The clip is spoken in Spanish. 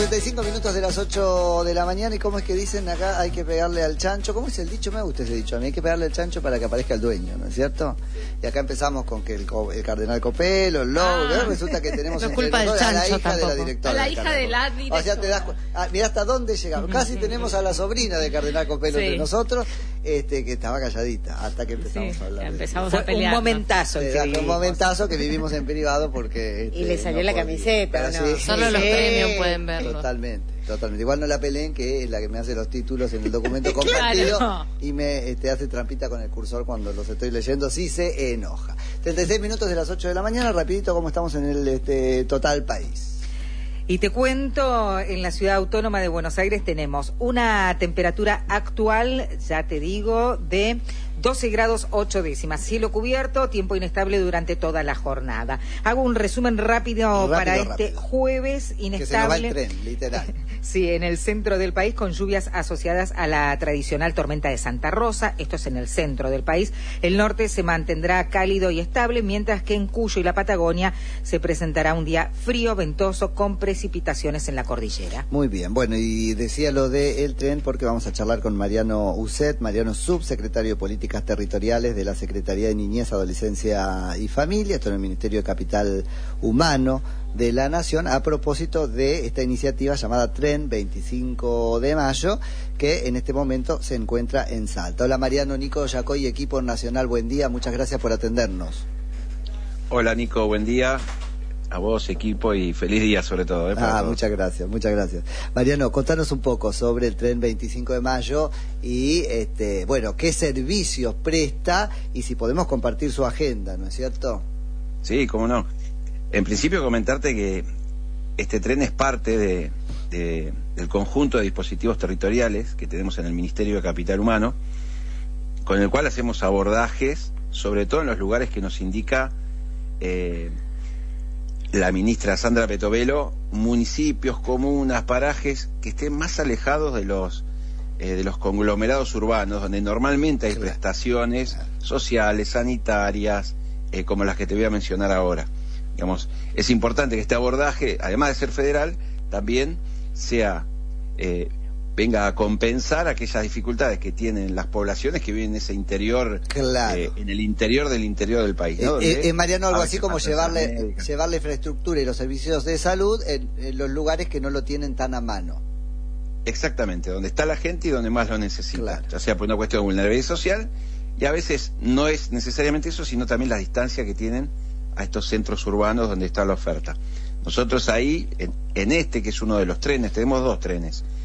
35 minutos de las 8 de la mañana. ¿Y cómo es que dicen acá? Hay que pegarle al chancho. ¿Cómo es el dicho? Me gusta ese dicho. A mí hay que pegarle al chancho para que aparezca el dueño, ¿no es cierto? Y acá empezamos con que el cardenal Copelo, el lobo. Resulta que tenemos no culpa del chancho, a la hija tampoco. de la directora. A la hija de la directora. O sea, te das mira hasta dónde llegamos. Casi tenemos a la sobrina de cardenal Copelo entre nosotros, que estaba calladita hasta que empezamos a hablar. Empezamos a pelear. Un momentazo. Un momentazo que vivimos en privado porque... y le salió la camiseta, ¿no? Sí, solo los premios pueden verlo. Totalmente. Igual no la peleen, que es la que me hace los títulos en el documento compartido. Claro. Y me hace trampita con el cursor cuando los estoy leyendo. Sí se enoja. 36 minutos de las 8 de la mañana. Rapidito, ¿cómo estamos en el total país? Y te cuento, en la ciudad autónoma de Buenos Aires tenemos una temperatura actual, ya te digo, de 12 grados 8 décimas. Cielo cubierto, tiempo inestable durante toda la jornada. Hago un resumen rápido para este jueves inestable. Que se nos va el tren, literal. Sí, en el centro del país, con lluvias asociadas a la tradicional tormenta de Santa Rosa. Esto es en el centro del país. El norte se mantendrá cálido y estable, mientras que en Cuyo y la Patagonia se presentará un día frío, ventoso, con precipitaciones en la cordillera. Muy bien, bueno, y decía lo del tren porque vamos a charlar con Mariano Uset, Mariano subsecretario de Políticas Territoriales de la Secretaría de Niñez, Adolescencia y Familia, esto en el Ministerio de Capital Humano de la Nación, a propósito de esta iniciativa llamada Tren 25 de Mayo, que en este momento se encuentra en Salta. Hola Mariano, Nico Yacoy, equipo nacional, buen día, muchas gracias por atendernos. Hola Nico, buen día. A vos, equipo, y feliz día sobre todo. Muchas gracias. Mariano, contanos un poco sobre el Tren 25 de Mayo y, bueno, qué servicios presta y si podemos compartir su agenda, ¿no es cierto? Sí, cómo no. En principio comentarte que este tren es parte del conjunto de dispositivos territoriales que tenemos en el Ministerio de Capital Humano, con el cual hacemos abordajes, sobre todo en los lugares que nos indica la ministra Sandra Petovelo, municipios, comunas, parajes que estén más alejados de los conglomerados urbanos, donde normalmente hay prestaciones sociales, sanitarias, como las que te voy a mencionar ahora. Digamos, es importante que este abordaje, además de ser federal, también venga a compensar aquellas dificultades que tienen las poblaciones que viven en ese interior, en el interior del país, ¿no? Mariano, algo así como llevarle infraestructura y los servicios de salud en los lugares que no lo tienen tan a mano. Exactamente, donde está la gente y donde más lo necesita, ya sea por una cuestión de vulnerabilidad social, y a veces no es necesariamente eso, sino también la distancia que tienen a estos centros urbanos donde está la oferta. Nosotros ahí, en este que es uno de los trenes, tenemos dos trenes.